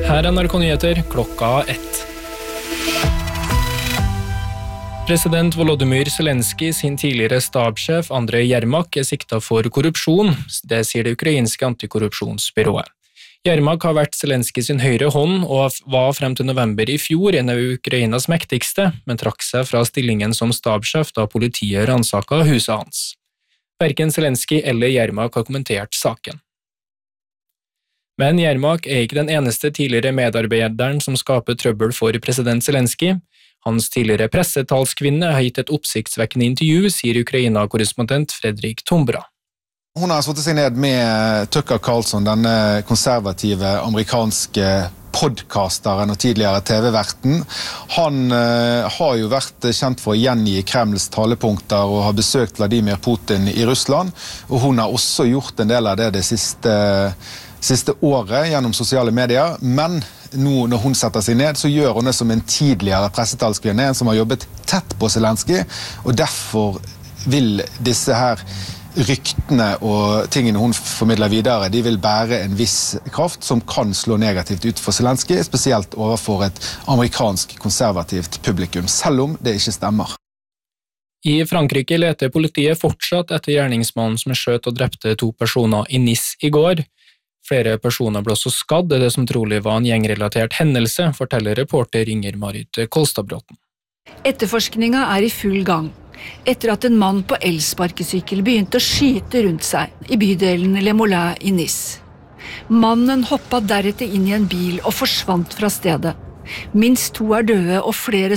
Her NRK Nyheter, klokka 1. President Volodymyr Zelensky sin tidligere stabssjef Andrej Jermak siktet for korrupsjon, det sier det ukrainske antikorrupsjonsbyrået. Jermak har vært Zelensky sin høyre hånd og var frem til november i fjor en av Ukrainas mektigste, men trakk seg fra stillingen som stabssjef da politiet ransaket huset hans. Hverken Zelensky eller Jermak har kommentert saken. Men Jermak er ikke den eneste tidligere medarbeideren som skaper trøbbel for president Zelensky. Hans tidligere pressetalskvinne har gitt et oppsiktsvekkende intervju, sier Ukraina-korrespondent Fredrik Tombra. Hun har satt seg ned med Tucker Carlson, denne konservative amerikanske podcasteren og tidligere TV-verten. Han har jo vært kjent for å gjengi Kremls talepunkter og har besøkt Vladimir Putin i Russland, og hun har også gjort en del av det siste året gjennom sosiale medier, men nå når hun setter seg ned, så gjør hun det som en tidligere pressetalskvinne, en som har jobbet tett på Zelensky, og derfor vil disse her ryktene og tingene hun formidler videre, de vil bære en viss kraft som kan slå negativt ut for Zelensky, spesielt overfor et amerikansk konservativt publikum, selv om det ikke stemmer. I Frankrike leter politiet fortsatt etter gjerningsmannen som skjøt og drepte 2 personer i Nice i går. Flere personer ble også skadd, det som trolig var en gjengrelatert hendelse, forteller reporter Inger-Marit Kolstadbråten. Etterforskninga er i full gang, etter at en mann på elsparkesykkel begynte å skyte rundt seg i bydelen Le Moulin i Nice. Mannen hoppet deretter inn i en bil og forsvant fra stedet. Minst 2 er døde og flere